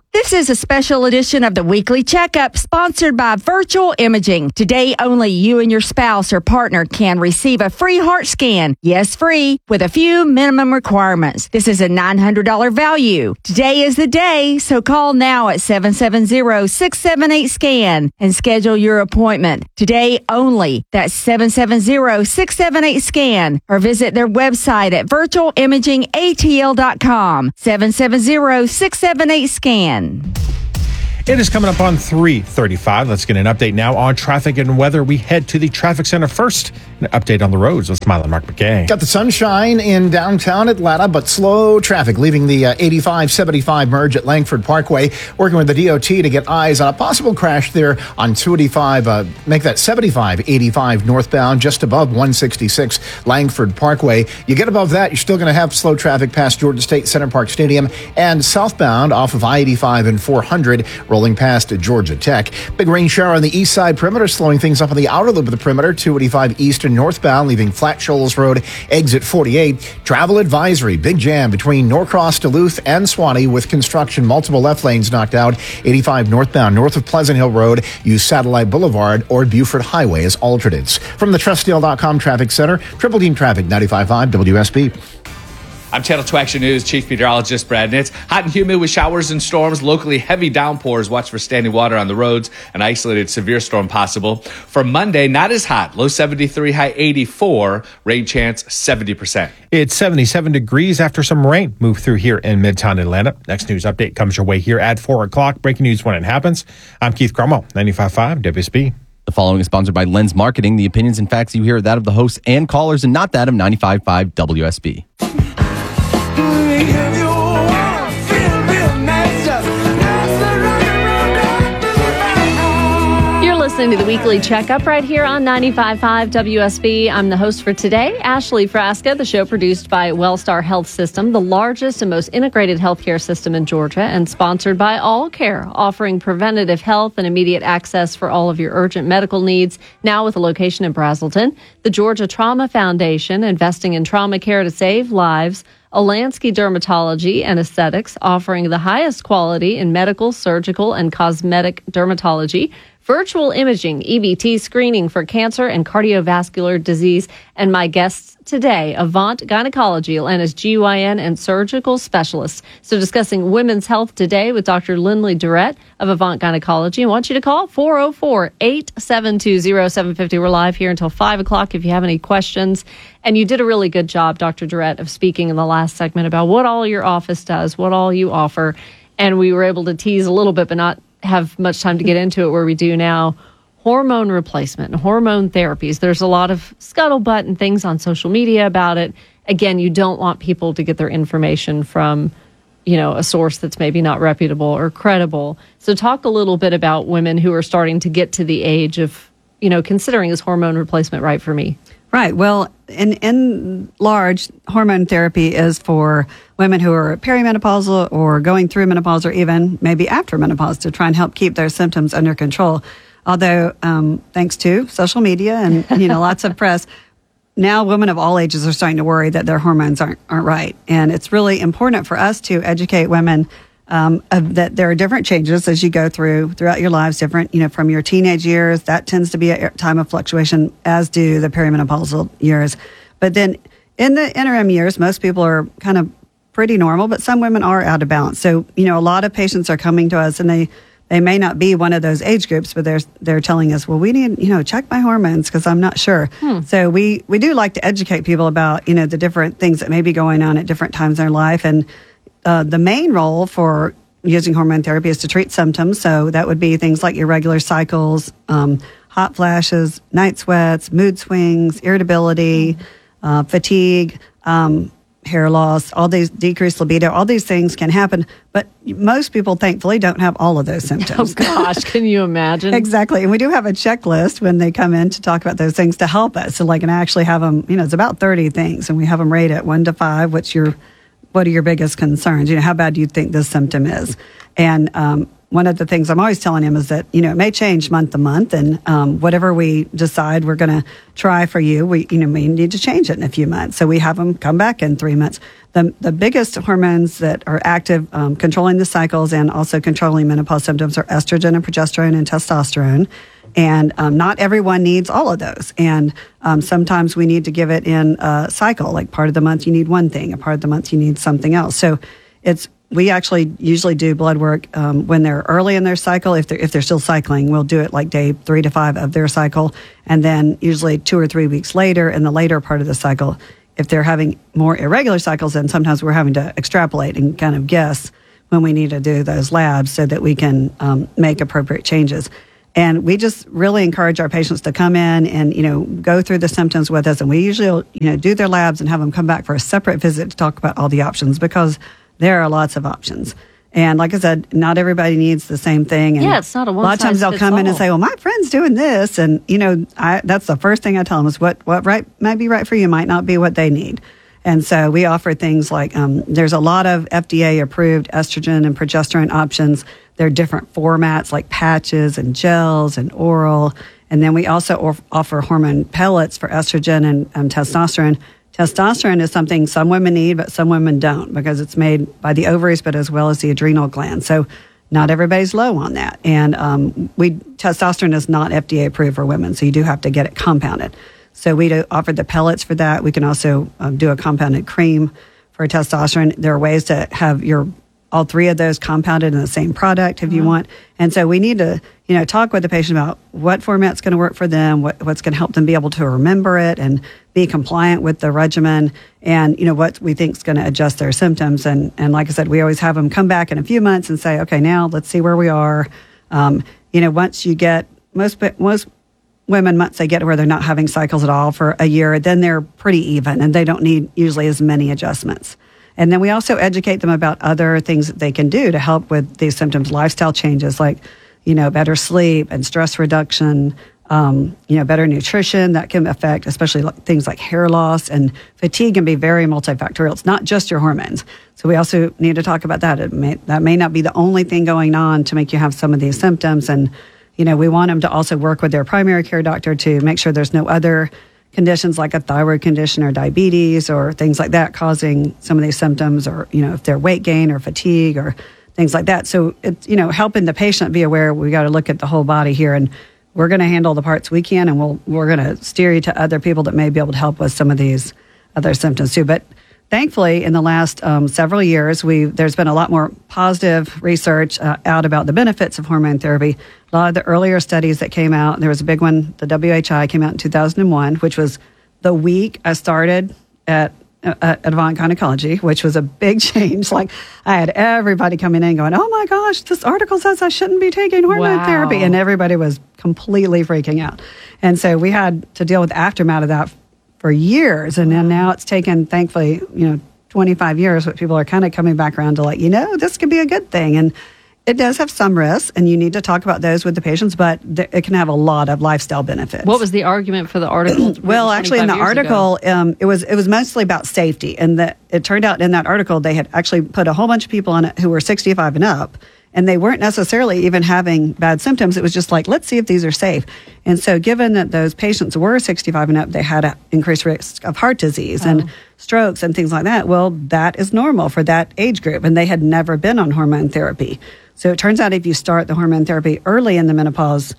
This is a special edition of the Weekly Checkup sponsored by Virtual Imaging. Today, only you and your spouse or partner can receive a free heart scan. Yes, free, with a few minimum requirements. This is a $900 value. Today is the day, so call now at 770-678-SCAN and schedule your appointment. Today only. That's 770-678-SCAN or visit their website at virtualimagingatl.com. 770-678-SCAN. It is coming up on 3:35. Let's get an update now on traffic and weather. We head to the traffic center first. An update on the roads with Smile and Mark McKay. Got the sunshine in downtown Atlanta, but slow traffic leaving the 85-75 merge at Langford Parkway. Working with the DOT to get eyes on a possible crash there on 285. Make that 75-85 northbound just above 166 Langford Parkway. You get above that, you're still going to have slow traffic past Georgia State Center Park Stadium and southbound off of I-85 and 400. Rolling past Georgia Tech. Big rain shower on the east side perimeter, slowing things up on the outer loop of the perimeter. 285 east and northbound, leaving Flat Shoals Road, exit 48. Travel advisory, big jam between Norcross, Duluth, and Swanee with construction. Multiple left lanes knocked out. 85 northbound, north of Pleasant Hill Road. Use Satellite Boulevard or Buford Highway as alternates. From the TrustDeal.com Traffic Center, Triple Team Traffic, 95.5 WSB. I'm Channel 2 Action News Chief Meteorologist Brad Nitz. Hot and humid with showers and storms, locally heavy downpours. Watch for standing water on the roads. An isolated severe storm possible. For Monday, not as hot. Low 73, high 84. Rain chance 70%. It's 77 degrees after some rain moved through here in Midtown Atlanta. Next news update comes your way here at 4 o'clock. Breaking news when it happens. I'm Keith Cromwell, 95.5 WSB. The following is sponsored by Lens Marketing. The opinions and facts you hear are that of the hosts and callers and not that of 95.5 WSB. You're listening to the Weekly Checkup right here on 95.5 WSB. I'm the host for today, Ashley Frasca. The show produced by Wellstar Health System, the largest and most integrated healthcare system in Georgia, and sponsored by All Care, offering preventative health and immediate access for all of your urgent medical needs, now with a location in Brazelton. The Georgia Trauma Foundation, investing in trauma care to save lives. Olansky Dermatology and Aesthetics, offering the highest quality in medical, surgical, and cosmetic dermatology. Virtual imaging, EBT screening for cancer and cardiovascular disease. And my guests today, Avant Gynecology, Atlanta's GYN and surgical specialists. So discussing women's health today with Dr. Lindley Durrett of Avant Gynecology. I want you to call 404-872-0750. We're live here until 5 o'clock if you have any questions. And you did a really good job, Dr. Durrett, of speaking in the last segment about what all your office does, what all you offer. And we were able to tease a little bit, but not have much time to get into it where we do now. Hormone replacement and hormone therapies. There's a lot of scuttlebutt and things on social media about it. Again, you don't want people to get their information from, a source that's maybe not reputable or credible. So talk a little bit about women who are starting to get to the age of, considering is hormone replacement right for me? Right. Well, in large, hormone therapy is for women who are perimenopausal or going through menopause or even maybe after menopause to try and help keep their symptoms under control. Although, thanks to social media and, lots of press, now women of all ages are starting to worry that their hormones aren't right. And it's really important for us to educate women that there are different changes as you go throughout your lives, different, from your teenage years. That tends to be a time of fluctuation, as do the perimenopausal years. But then in the interim years, most people are kind of pretty normal, but some women are out of balance. So, a lot of patients are coming to us and they may not be one of those age groups, but they're telling us, well, we need, check my hormones because I'm not sure. So we do like to educate people about, the different things that may be going on at different times in their life. And the main role for using hormone therapy is to treat symptoms. So that would be things like irregular cycles, hot flashes, night sweats, mood swings, irritability, fatigue, hair loss, all these decreased libido, all these things can happen. But most people, thankfully, don't have all of those symptoms. Oh, gosh, can you imagine? Exactly. And we do have a checklist when they come in to talk about those things to help us. So and actually have them, it's about 30 things. And we have them rated 1 to 5, what are your biggest concerns? How bad do you think this symptom is? And one of the things I'm always telling him is that, it may change month to month, and whatever we decide we're going to try for you, we need to change it in a few months. So we have them come back in 3 months. The biggest hormones that are active, controlling the cycles and also controlling menopause symptoms, are estrogen and progesterone and testosterone. And not everyone needs all of those. And sometimes we need to give it in a cycle. Like part of the month you need one thing, a part of the month you need something else. So we actually usually do blood work when they're early in their cycle. If they're still cycling, we'll do it like day 3 to 5 of their cycle. And then usually 2 or 3 weeks later in the later part of the cycle. If they're having more irregular cycles, then sometimes we're having to extrapolate and kind of guess when we need to do those labs so that we can make appropriate changes. And we just really encourage our patients to come in and, go through the symptoms with us. And we usually, do their labs and have them come back for a separate visit to talk about all the options, because there are lots of options. And like I said, not everybody needs the same thing. And it's not a one-size-fits-all. A lot of times they'll come in and say, well, my friend's doing this. And, that's the first thing I tell them is what might be right for you might not be what they need. And so we offer things like there's a lot of FDA-approved estrogen and progesterone options. There are different formats like patches and gels and oral. And then we also offer hormone pellets for estrogen and testosterone. Testosterone is something some women need, but some women don't, because it's made by the ovaries, but as well as the adrenal gland. So not everybody's low on that. And testosterone is not FDA approved for women, so you do have to get it compounded. So we offer the pellets for that. We can also do a compounded cream for testosterone. There are ways to have all 3 of those compounded in the same product if you want. And so we need to, talk with the patient about what format's going to work for them, what's going to help them be able to remember it and be compliant with the regimen, and, what we think is going to adjust their symptoms. And like I said, we always have them come back in a few months and say, okay, now let's see where we are. Once you get, most women, once they get to where they're not having cycles at all for a year, then they're pretty even and they don't need usually as many adjustments. And then we also educate them about other things that they can do to help with these symptoms, lifestyle changes like, better sleep and stress reduction, better nutrition that can affect especially things like hair loss, and fatigue can be very multifactorial. It's not just your hormones. So we also need to talk about that. That may not be the only thing going on to make you have some of these symptoms. And, we want them to also work with their primary care doctor to make sure there's no other conditions like a thyroid condition or diabetes or things like that causing some of these symptoms, or, if they're weight gain or fatigue or things like that. So it's, helping the patient be aware we got to look at the whole body here, and we're going to handle the parts we can, and we're going to steer you to other people that may be able to help with some of these other symptoms too. But thankfully, in the last several years, there's been a lot more positive research out about the benefits of hormone therapy. A lot of the earlier studies that came out, there was a big one, the WHI came out in 2001, which was the week I started at Avant Gynecology, which was a big change. Like, I had everybody coming in going, oh my gosh, this article says I shouldn't be taking hormone therapy. And everybody was completely freaking out. And so we had to deal with the aftermath of that for years. And then now it's taken, thankfully, 25 years, but people are kind of coming back around to like, this could be a good thing. And it does have some risks, and you need to talk about those with the patients, but it can have a lot of lifestyle benefits. What was the argument for the article? Well, actually, in the article, it was mostly about safety. And it turned out in that article, they had actually put a whole bunch of people on it who were 65 and up, and they weren't necessarily even having bad symptoms. It was just like, let's see if these are safe. And so given that those patients were 65 and up, they had an increased risk of heart disease and strokes and things like that. Well, that is normal for that age group, and they had never been on hormone therapy. So it turns out if you start the hormone therapy early in the menopause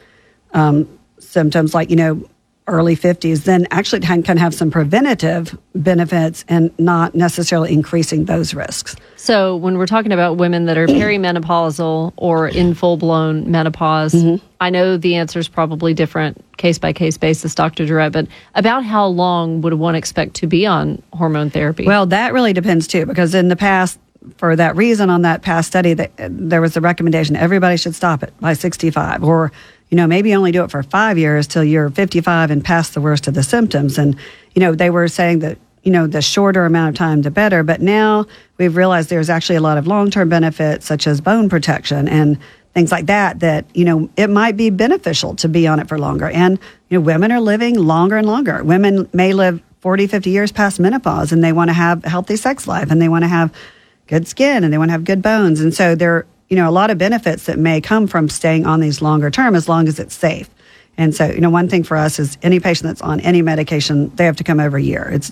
symptoms, like, early 50s, then actually it can have some preventative benefits and not necessarily increasing those risks. So when we're talking about women that are perimenopausal or in full-blown menopause, I know the answer is probably different case-by-case basis, Dr. Durrett, but about how long would one expect to be on hormone therapy? Well, that really depends, too, because in the past, for that reason, on that past study, there was a recommendation everybody should stop it by 65, or maybe only do it for 5 years till you're 55 and past the worst of the symptoms. And they were saying that the shorter amount of time, the better. But now we've realized there's actually a lot of long-term benefits, such as bone protection and things like that. It might be beneficial to be on it for longer. And women are living longer and longer. Women may live 40, 50 years past menopause, and they want to have a healthy sex life, and they want to have good skin, and they want to have good bones. And so a lot of benefits that may come from staying on these longer term as long as it's safe. And so, one thing for us is any patient that's on any medication, they have to come every year. It's,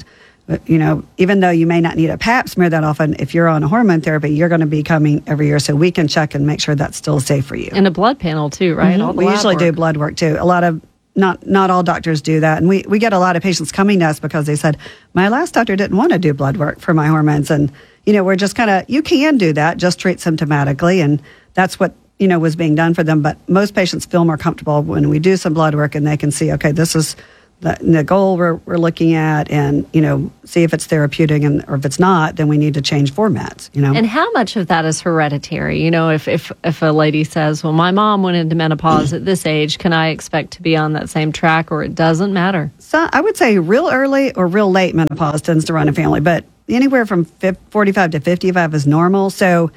even though you may not need a pap smear that often, if you're on a hormone therapy, you're going to be coming every year. So we can check and make sure that's still safe for you. And a blood panel too, right? Mm-hmm. We usually do blood work too. A lot of, not all doctors do that. And we get a lot of patients coming to us because they said, my last doctor didn't want to do blood work for my hormones. And, we're just you can do that, just treat symptomatically. And that's what, was being done for them. But most patients feel more comfortable when we do some blood work and they can see, okay, this is the goal we're looking at, and, see if it's therapeutic, or if it's not, then we need to change formats, And how much of that is hereditary? If a lady says, well, my mom went into menopause at this age, can I expect to be on that same track, or it doesn't matter? So I would say real early or real late menopause tends to run a family, but anywhere from 45 to 55 is normal. So,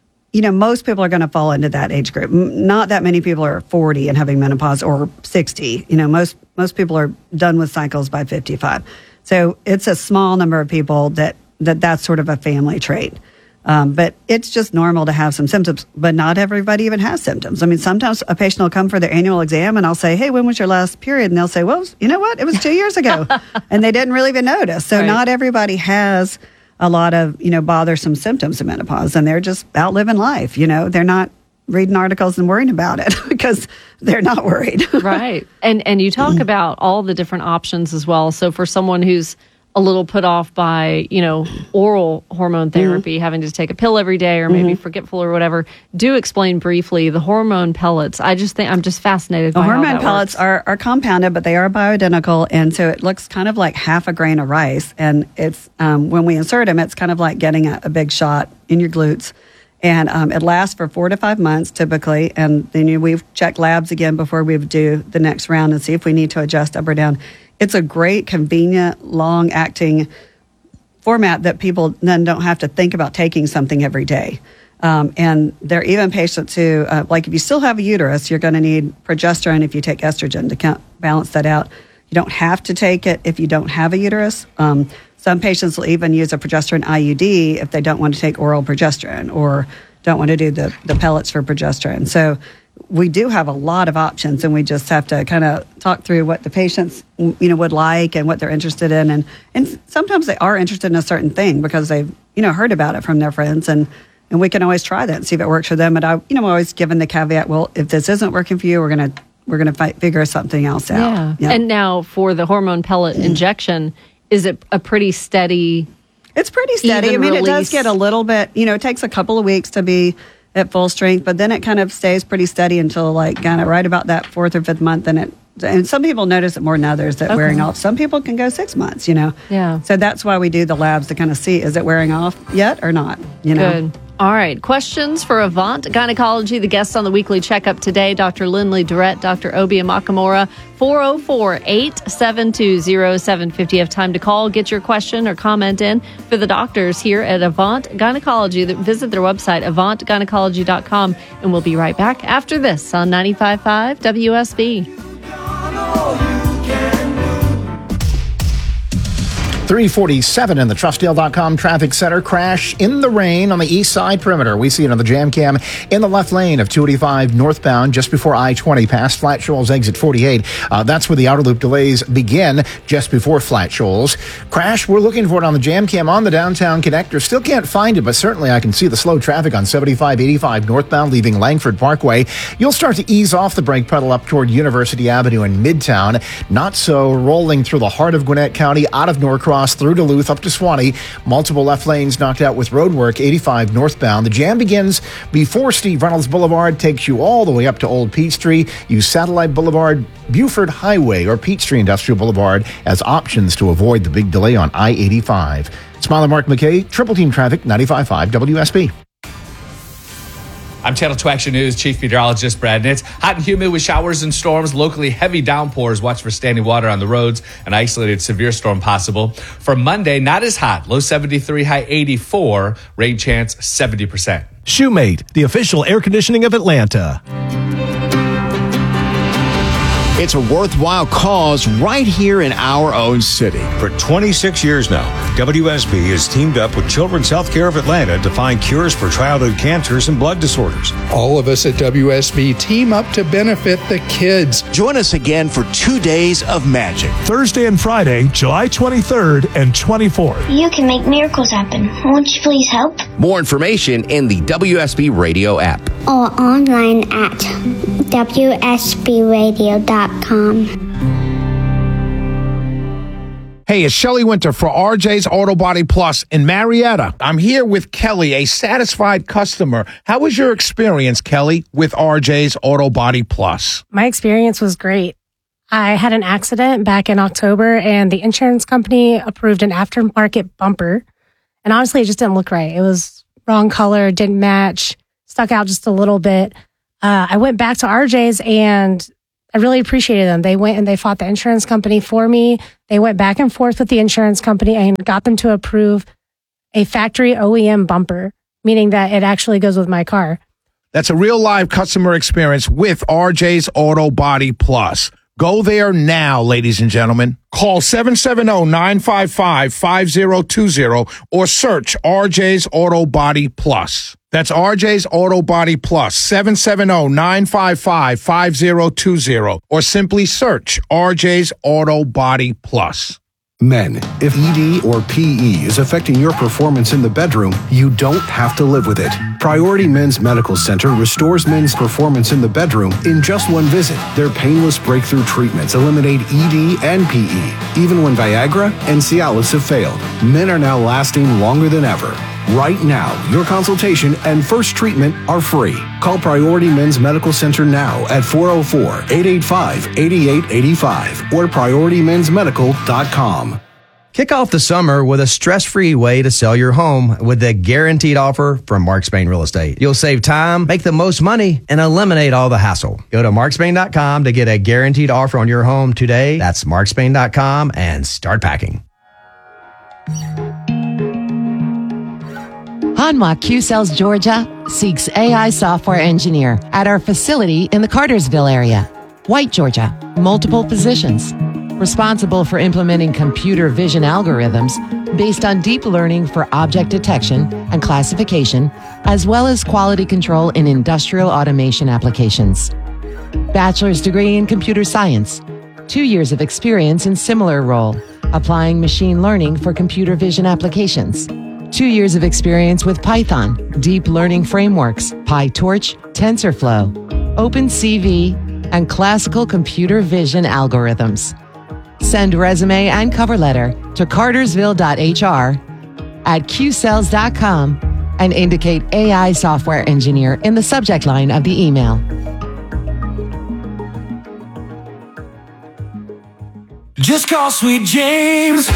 most people are going to fall into that age group. Not that many people are 40 and having menopause, or 60. Most people are done with cycles by 55. So it's a small number of people that's sort of a family trait. But it's just normal to have some symptoms, but not everybody even has symptoms. I mean, sometimes a patient will come for their annual exam and I'll say, hey, when was your last period? And they'll say, well, you know what? It was 2 years ago. And they didn't really even notice. So Not everybody has a lot of, bothersome symptoms of menopause, and they're just out living life. They're not reading articles and worrying about it because they're not worried. Right. And you talk about all the different options as well. So for someone who's a little put off by, oral hormone therapy, having to take a pill every day, or maybe forgetful or whatever, do explain briefly the hormone pellets. I'm just fascinated by how that works. The hormone pellets are compounded, but they are bioidentical. And so it looks kind of like half a grain of rice. And it's, when we insert them, it's kind of like getting a big shot in your glutes. And it lasts for 4 to 5 months typically. And then we've checked labs again before we do the next round and see if we need to adjust up or down. It's a great, convenient, long-acting format that people then don't have to think about taking something every day. And there are even patients who, if you still have a uterus, you're going to need progesterone if you take estrogen to balance that out. You don't have to take it if you don't have a uterus. Some patients will even use a progesterone IUD if they don't want to take oral progesterone or don't want to do the pellets for progesterone. So we do have a lot of options, and we just have to kind of talk through what the patients, would like and what they're interested in. And sometimes they are interested in a certain thing because they've, heard about it from their friends, and we can always try that and see if it works for them. But I, always given the caveat, well, if this isn't working for you, we're going to figure something else out. Yeah. And now for the hormone pellet injection, is it a pretty steady? It's pretty steady. I mean, release? It does get a little bit, it takes a couple of weeks to be at full strength, but then it kind of stays pretty steady until kind of right about that 4th or 5th month. And some people notice it more than others that wearing off. Some people can go 6 months, Yeah. So that's why we do the labs to kind of see, is it wearing off yet or not, Good. All right. Questions for Avant Gynecology. The guests on the weekly checkup today, Dr. Lindley Durrett, Dr. Obi Amakamura, 404-872-0750. You have time to call, get your question or comment in for the doctors here at Avant Gynecology. Visit their website, avantgynecology.com, and we'll be right back after this on 95.5 WSB. 347 in the Trustdale.com traffic center. Crash in the rain on the east side perimeter. We see it on the jam cam in the left lane of 285 northbound just before I-20 past Flat Shoals exit 48. That's where the outer loop delays begin, just before Flat Shoals. Crash, we're looking for it on the jam cam on the downtown connector. Still can't find it, but certainly I can see the slow traffic on 75-85 northbound leaving Langford Parkway. You'll start to ease off the brake pedal up toward University Avenue in Midtown. Not so rolling through the heart of Gwinnett County, out of Norcross, through Duluth up to Swanee. Multiple left lanes knocked out with road work, 85 northbound. The jam begins before Steve Reynolds Boulevard, takes you all the way up to Old Peachtree. Use Satellite Boulevard, Buford Highway, or Peachtree Industrial Boulevard as options to avoid the big delay on I-85. Smiler Mark McKay, Triple Team Traffic, 95.5 WSB. I'm Channel 2 Action News Chief Meteorologist Brad Nitz. Hot and humid with showers and storms, locally heavy downpours. Watch for standing water on the roads. An isolated severe storm possible. For Monday, not as hot. Low 73, high 84. Rain chance 70%. Shoemate, the official air conditioning of Atlanta. It's a worthwhile cause right here in our own city. For 26 years now, WSB has teamed up with Children's Healthcare of Atlanta to find cures for childhood cancers and blood disorders. All of us at WSB team up to benefit the kids. Join us again for 2 days of magic. Thursday and Friday, July 23rd and 24th. You can make miracles happen. Won't you please help? More information in the WSB Radio app. Or online at WSBradio.com. Hey, it's Shelley Winter for RJ's Auto Body Plus in Marietta. I'm here with Kelly, a satisfied customer. How was your experience, Kelly, with RJ's Auto Body Plus? My experience was great. I had an accident back in October, and the insurance company approved an aftermarket bumper. And honestly, it just didn't look right. It was wrong color, didn't match, stuck out just a little bit. I went back to RJ's, and I really appreciated them. They went and they fought the insurance company for me. They went back and forth with the insurance company and got them to approve a factory OEM bumper, meaning that it actually goes with my car. That's a real live customer experience with RJ's Auto Body Plus. Go there now, ladies and gentlemen. Call 770-955-5020 or search RJ's Auto Body Plus. That's RJ's Auto Body Plus, 770-955-5020 or simply search RJ's Auto Body Plus. Men, if ED or PE is affecting your performance in the bedroom, you don't have to live with it. Priority Men's Medical Center restores men's performance in the bedroom in just one visit. Their painless breakthrough treatments eliminate ED and PE, even when Viagra and Cialis have failed. Men are now lasting longer than ever. Right now, your consultation and first treatment are free. Call Priority Men's Medical Center now at 404-885-8885 or PriorityMen'sMedical.com. Kick off the summer with a stress-free way to sell your home with the guaranteed offer from Mark Spain Real Estate. You'll save time, make the most money, and eliminate all the hassle. Go to markspain.com to get a guaranteed offer on your home today. That's markspain.com and start packing. Hanwha Q-Cells Georgia seeks AI software engineer at our facility in the Cartersville area. White, Georgia, multiple positions. Responsible for implementing computer vision algorithms based on deep learning for object detection and classification, as well as quality control in industrial automation applications. Bachelor's degree in computer science. 2 years of experience in similar role, applying machine learning for computer vision applications. 2 years of experience with Python, deep learning frameworks, PyTorch, TensorFlow, OpenCV, and classical computer vision algorithms. Send resume and cover letter to cartersville.hr at qcells.com and indicate AI software engineer in the subject line of the email. Just call Sweet James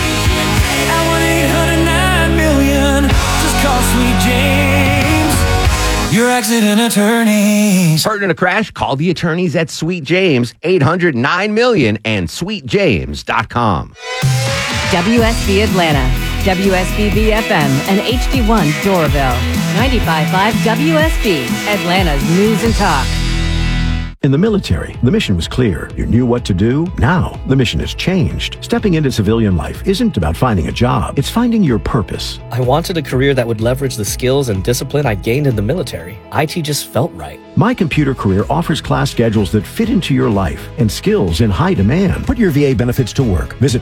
at 1-800-9-million. Just call Sweet James, your accident attorneys. Hurt in a crash? Call the attorneys at Sweet James, 800-9-million and sweetjames.com. WSB Atlanta, WSB FM, and HD1 Doraville. 95.5 WSB, Atlanta's News and Talk. In the military, the mission was clear. You knew what to do. Now, the mission has changed. Stepping into civilian life isn't about finding a job. It's finding your purpose. I wanted a career that would leverage the skills and discipline I gained in the military. IT just felt right. My Computer Career offers class schedules that fit into your life and skills in high demand. Put your VA benefits to work. Visit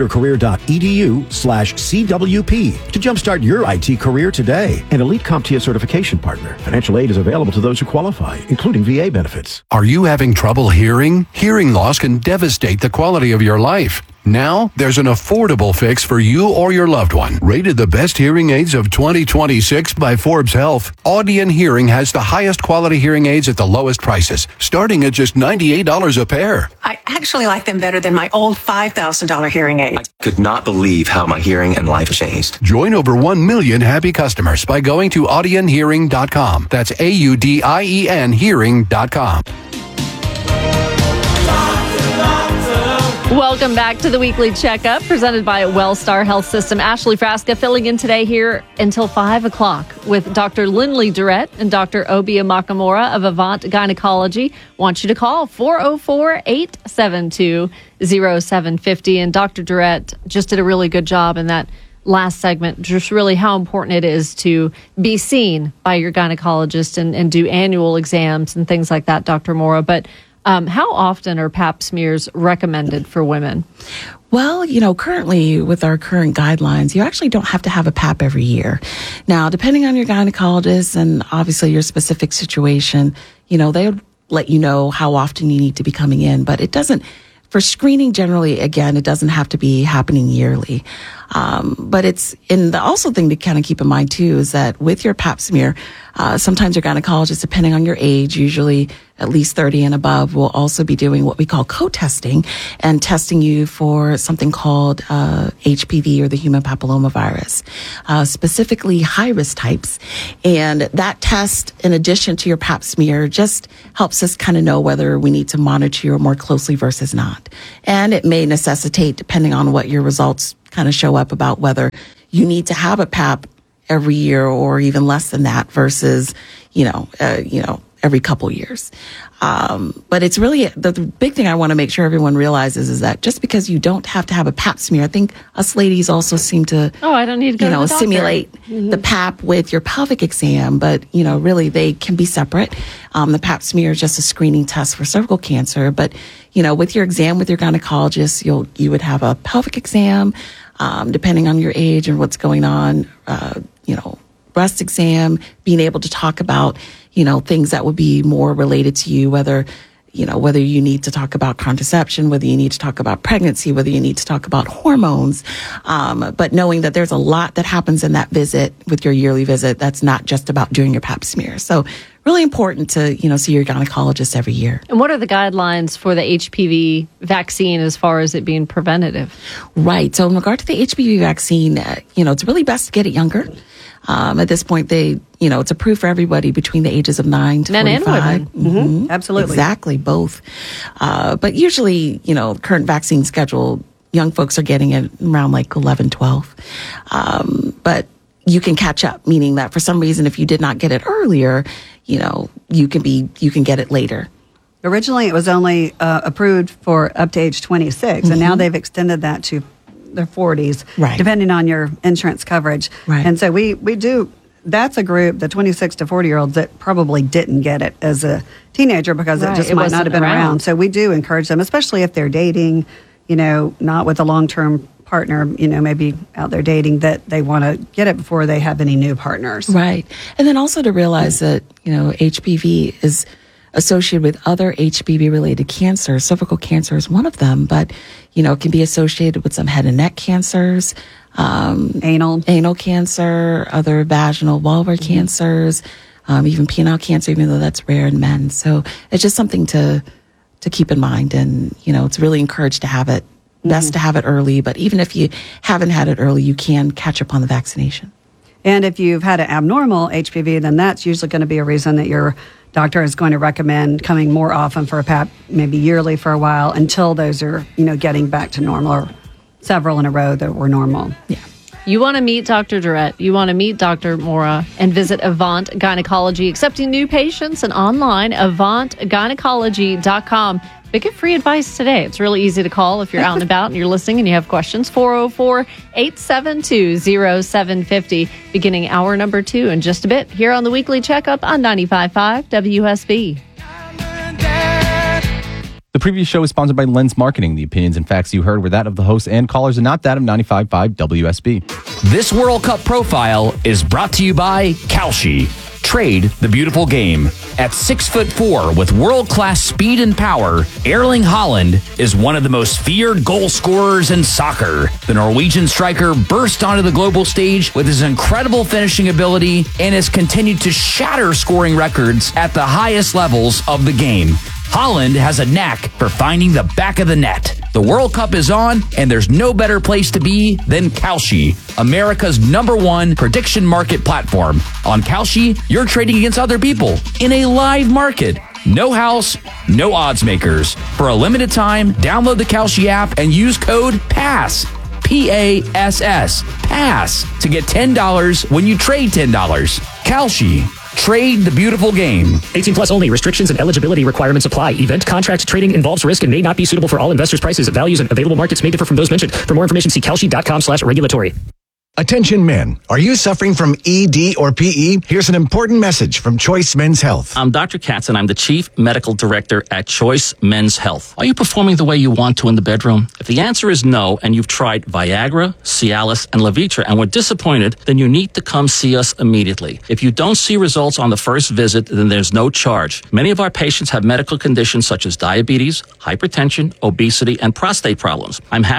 mycomputercareer.edu/CWP to jumpstart your IT career today. An elite CompTIA certification partner. Financial aid is available to those who qualify, including VA benefits. Are you having trouble hearing? Hearing loss can devastate the quality of your life. Now, there's an affordable fix for you or your loved one. Rated the best hearing aids of 2026 by Forbes Health, Audion Hearing has the highest quality hearing aids at the lowest prices, starting at just $98 a pair. I actually like them better than my old $5,000 hearing aid. I could not believe how my hearing and life changed. Join over 1 million happy customers by going to audionhearing.com. That's AUDIEN hearing.com. Welcome back to the Weekly Checkup presented by Wellstar Health System. Ashley Frasca filling in today here until 5 o'clock with Dr. Lindley Durrett and Dr. Obia Makamura of Avant Gynecology. Want you to call 404-872-0750. And Dr. Durrett just did a really good job in that last segment, just really how important it is to be seen by your gynecologist and do annual exams and things like that, Dr. Mora. But how often are pap smears recommended for women? Well, currently with our current guidelines, you actually don't have to have a pap every year. Now, depending on your gynecologist and obviously your specific situation, they'll let you know how often you need to be coming in, but it doesn't. For screening, generally, again, it doesn't have to be happening yearly. But it's, and the also thing to kind of keep in mind too is that with your pap smear, sometimes your gynecologist, depending on your age, usually at least 30 and above, will also be doing what we call co-testing and testing you for something called HPV or the human papillomavirus, specifically high-risk types. And that test, in addition to your pap smear, just helps us kind of know whether we need to monitor you more closely versus not. And it may necessitate, depending on what your results kind of show up, about whether you need to have a pap every year or even less than that versus, every couple years. But it's really the big thing I want to make sure everyone realizes is that just because you don't have to have a pap smear, I think us ladies also seem to, I don't need to go to the doctor. Simulate the pap with your pelvic exam, but really they can be separate. The pap smear is just a screening test for cervical cancer, but with your exam with your gynecologist, you would have a pelvic exam, depending on your age and what's going on, breast exam, being able to talk about, things that would be more related to you, whether you need to talk about contraception, whether you need to talk about pregnancy, whether you need to talk about hormones. But knowing that there's a lot that happens in that visit with your yearly visit, that's not just about doing your pap smear. So really important to, see your gynecologist every year. And what are the guidelines for the HPV vaccine as far as it being preventative? Right. So in regard to the HPV vaccine, it's really best to get it younger. At this point, it's approved for everybody between the ages of 9 to 45. Men and women. Mm-hmm. Absolutely. Exactly, both. But usually, current vaccine schedule, young folks are getting it around like 11, 12. But you can catch up, meaning that for some reason, if you did not get it earlier, you can get it later. Originally, it was only approved for up to age 26, and now they've extended that to their 40s, right, depending on your insurance coverage. Right. And so we do, that's a group, the 26 to 40-year-olds, that probably didn't get it as a teenager because it just might not have been around. So we do encourage them, especially if they're dating, not with a long-term partner, maybe out there dating, that they want to get it before they have any new partners. Right. And then also to realize that, HPV is associated with other HPV-related cancers. Cervical cancer is one of them, but, it can be associated with some head and neck cancers, anal cancer, other vaginal vulvar cancers, even penile cancer, even though that's rare in men. So it's just something to keep in mind. And, it's really encouraged to have it, best to have it early. But even if you haven't had it early, you can catch up on the vaccination. And if you've had an abnormal HPV, then that's usually going to be a reason that your doctor is going to recommend coming more often for a pap, maybe yearly for a while, until those are, getting back to normal, or several in a row that were normal. Yeah. You want to meet Dr. Durrett, you want to meet Dr. Mora, and visit Avant Gynecology, accepting new patients and online, avantgynecology.com. But get free advice today. It's really easy to call if you're out and about and you're listening and you have questions. 404-872-0750. Beginning hour number 2 in just a bit here on the Weekly Checkup on 95.5 WSB. The previous show is sponsored by Lens Marketing. The opinions and facts you heard were that of the hosts and callers and not that of 95.5 WSB. This World Cup profile is brought to you by Kalshi. Trade the beautiful game. At 6'4" with world-class speed and power, Erling Haaland is one of the most feared goal scorers in soccer. The Norwegian striker burst onto the global stage with his incredible finishing ability and has continued to shatter scoring records at the highest levels of the game. Haaland has a knack for finding the back of the net. The World Cup is on, and there's no better place to be than Kalshi, America's #1 prediction market platform. On Kalshi, you're trading against other people in a live market. No house, no odds makers. For a limited time, download the Kalshi app and use code PASS. PASS. PASS to get $10 when you trade $10. Kalshi. Trade the beautiful game. 18 plus only. Restrictions and eligibility requirements apply. Event contract trading involves risk and may not be suitable for all investors. Prices, values, and available markets may differ from those mentioned. For more information, see kalshi.com/regulatory. Attention men, are you suffering from ED or PE? Here's an important message from Choice Men's Health. I'm Dr. Katz and I'm the Chief Medical Director at Choice Men's Health. Are you performing the way you want to in the bedroom? If the answer is no and you've tried Viagra, Cialis, and Levitra and were disappointed, then you need to come see us immediately. If you don't see results on the first visit, then there's no charge. Many of our patients have medical conditions such as diabetes, hypertension, obesity, and prostate problems. I'm happy